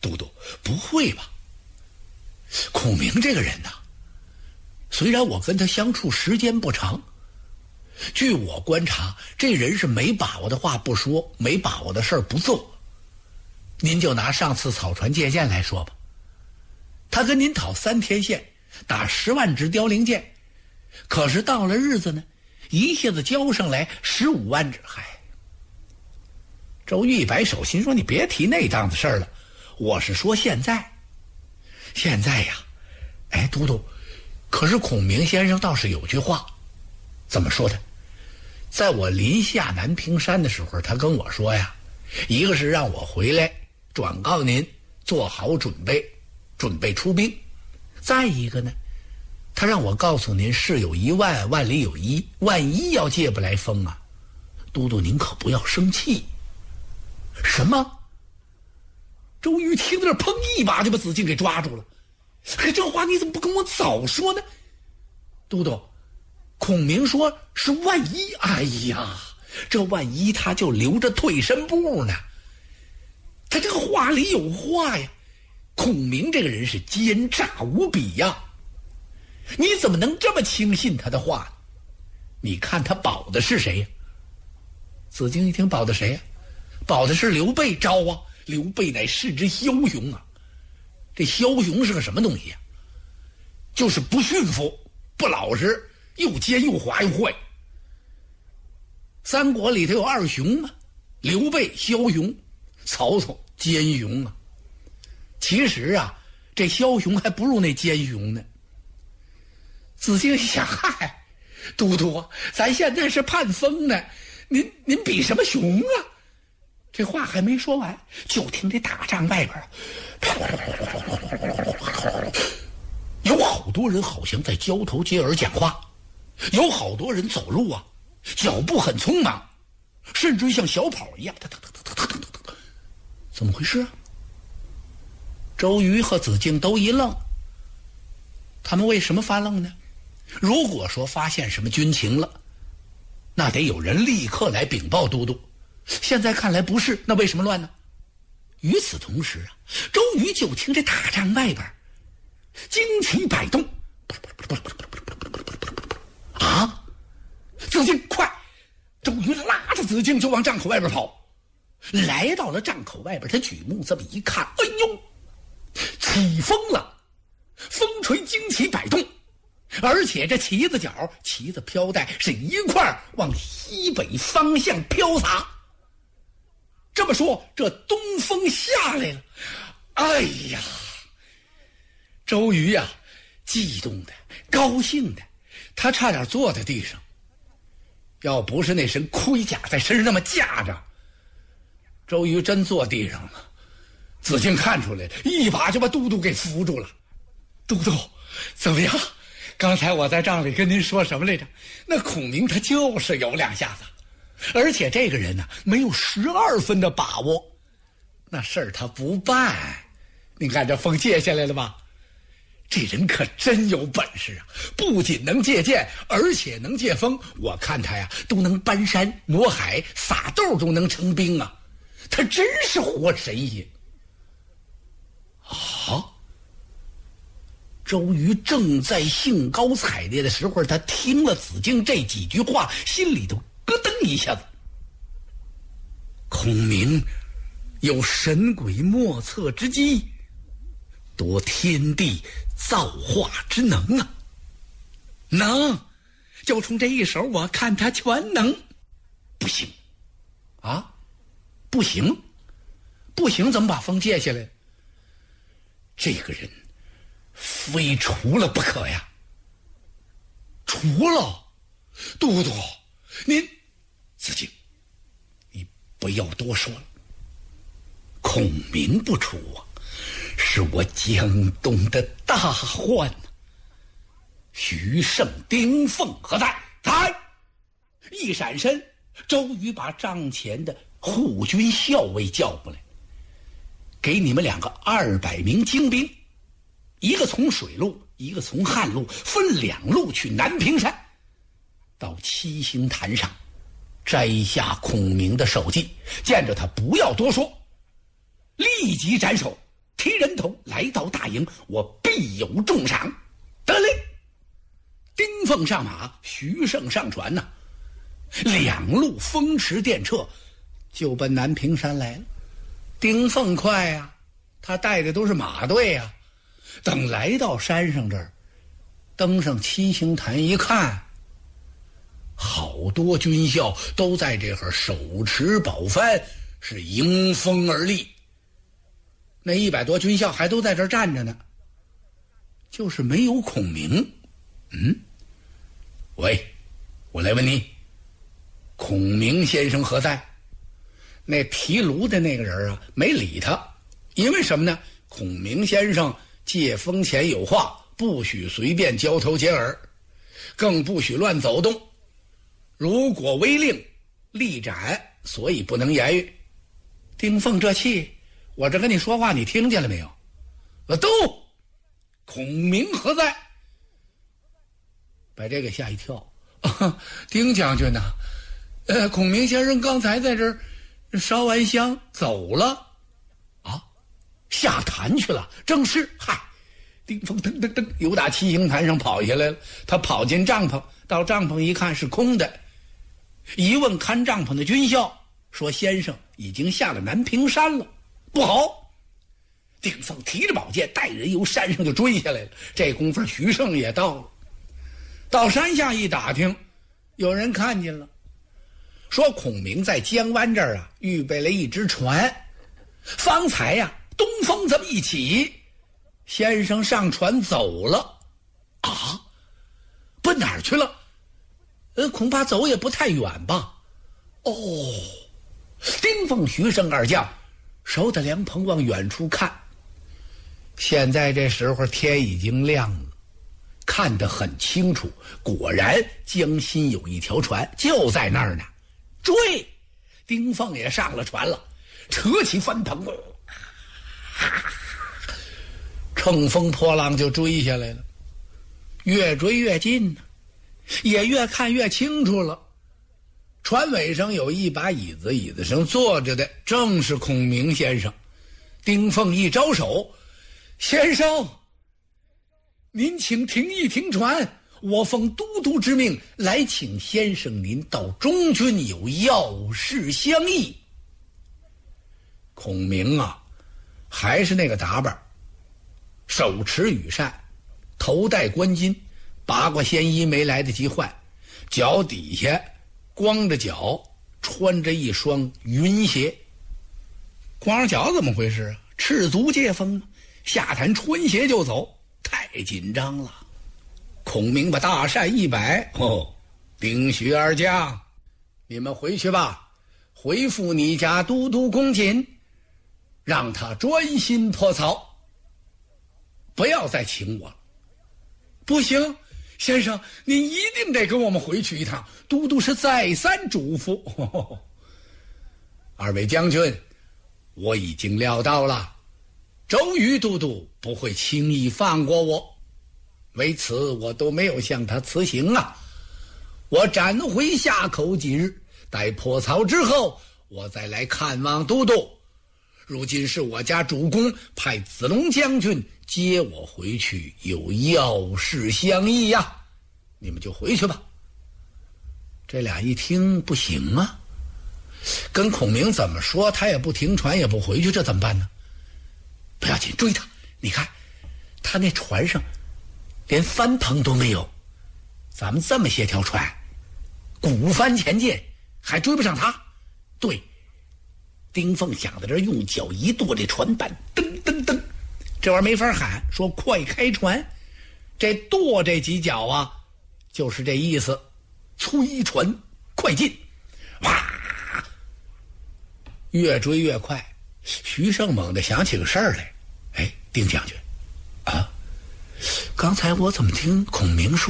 都督，不会吧？孔明这个人呐，虽然我跟他相处时间不长，据我观察，这人是没把握的话不说，没把握的事儿不做。您就拿上次草船借箭来说吧，他跟您讨3天线，打10万支凋零箭，可是到了日子呢，一下子交上来15万支。嗨，周瑜一摆手，心说你别提那档子事儿了，我是说现在呀，哎，都督，可是孔明先生倒是有句话，怎么说的？在我临下南屏山的时候，他跟我说呀，一个是让我回来转告您做好准备出兵，再一个呢，他让我告诉您，事有一万，万里有一，万一要借不来风啊，都督您可不要生气。什么？周瑜听到这，砰一把就把子敬给抓住了。这话你怎么不跟我早说呢？都督，孔明说是万一，哎呀，这万一他就留着退身步呢。他这个话里有话呀，孔明这个人是奸诈无比呀，你怎么能这么轻信他的话呢？你看他保的是谁呀？子敬一听，保的谁呀？保的是刘备。招啊，刘备乃是只枭雄啊。这枭雄是个什么东西啊？就是不驯服，不老实，又奸又滑又坏。三国里头有2雄啊，刘备枭雄，曹操奸雄啊。其实啊，这枭雄还不如那奸雄呢。子敬想，嗨，都督啊，咱现在是盼风呢，您比什么雄啊？这话还没说完，就听这大帐外边有好多人好像在交头接耳讲话，有好多人走路啊，脚步很匆忙，甚至像小跑一样。怎么回事啊？周瑜和子敬都一愣。他们为什么发愣呢？如果说发现什么军情了，那得有人立刻来禀报都督。现在看来不是，那为什么乱呢？与此同时啊，周瑜就听这大帐外边旌旗摆动。啊！子敬快！周瑜拉着子敬就往帐口外边跑。来到了帐口外边，他举目这么一看，哎呦，起风了，风吹旌旗摆动，而且这旗子角、旗子飘带是一块往西北方向飘洒。这么说，这东风下来了。哎呀，周瑜呀，激动的，高兴的，他差点坐在地上。要不是那身盔甲在身上那么架着，周瑜真坐地上了。子敬看出来了，一把就把都督给扶住了。都督，怎么样？刚才我在帐里跟您说什么来着？那孔明他就是有2下子，而且这个人呢，没有12分的把握，那事儿他不办。你看这风借下来了吧？这人可真有本事啊！不仅能借箭，而且能借风。我看他呀，都能搬山挪海，撒豆都能成兵啊！他真是活神仙啊！周瑜正在兴高采烈的时候，他听了子敬这几句话，心里头咯噔一下子。孔明有神鬼莫测之机，夺天地造化之能啊！能，就冲这一手，我看他全能。不行啊，不行，不行，怎么把风借下来？这个人非除了不可呀！除了，都督，您，子敬，你不要多说了。孔明不除啊，是我江东的大患呐！徐盛、丁奉何在？在！一闪身，周瑜把帐前的护军校尉叫过来，给你们2个200名精兵，一个从水路，一个从旱路，分2路去南屏山，到七星坛上摘下孔明的首级，见着他不要多说，立即斩首， 提人头来到大营，我必有重赏。得令。丁奉上马，徐盛上船呐，两路风驰电掣，就奔南屏山来了。丁奉快呀，他带的都是马队呀。等来到山上这儿，登上七星坛一看，好多军校都在这会儿手持宝幡，是迎风而立。那100多军校还都在这儿站着呢，就是没有孔明。喂，我来问你，孔明先生何在？那提炉的那个人啊，没理他，因为什么呢？孔明先生借风前有话，不许随便交头接耳，更不许乱走动。如果违令，立斩，所以不能言语。丁奉这气，我这跟你说话，你听见了没有？都，孔明何在？把这个吓一跳。丁将军呐，孔明先生刚才在这儿烧完香走了。啊，下坛去了？正是。嗨，丁奉噔噔噔由打七星坛上跑下来了。他跑进帐篷，到帐篷一看是空的，一问看帐篷的军校，说先生已经下了南屏山了。不好！丁奉提着宝剑带人由山上就追下来了。这功夫徐盛也到了，到山下一打听，有人看见了，说孔明在江湾这儿啊预备了一只船，方才呀东风这么一起，先生上船走了。啊，奔哪儿去了？恐怕走也不太远吧。哦，丁奉、徐盛二将手打凉棚往远处看，现在这时候天已经亮了，看得很清楚，果然江心有一条船就在那儿呢。追！丁奉也上了船了，扯起帆篷，乘风破浪就追下来了。越追越近呢，也越看越清楚了。船尾上有一把椅子，椅子上坐着的正是孔明先生。丁奉一招手，先生，您请停一停船，我奉都督之命来请先生您到中军有要事相议。孔明啊，还是那个打扮，手持羽扇，头戴冠巾，八卦仙衣没来得及换，脚底下光着脚，穿着一双云鞋。光着脚怎么回事啊？赤足借风，下坛穿鞋就走，太紧张了。孔明把大扇一摆，丁徐二将，你们回去吧，回复你家都督公瑾，让他专心破曹，不要再请我了。不行，先生，您一定得跟我们回去一趟，都督是再三嘱咐。二位将军，我已经料到了，周瑜都督不会轻易放过我，为此我都没有向他辞行啊。我暂回下口几日，待破曹之后，我再来看望都督。如今是我家主公派子龙将军接我回去，有要事相议呀。你们就回去吧。这俩一听不行啊，跟孔明怎么说他也不停船也不回去，这怎么办呢？不要紧，追他。你看他那船上连帆篷都没有，咱们这么些条船鼓帆前进，还追不上他。对，丁奉想在这用脚一跺这船板，噔噔噔，这玩意儿没法喊，说快开船。这跺这几脚啊，就是这意思，催船快进。哇，越追越快。徐盛猛地想起个事儿来，丁将军啊，刚才我怎么听孔明说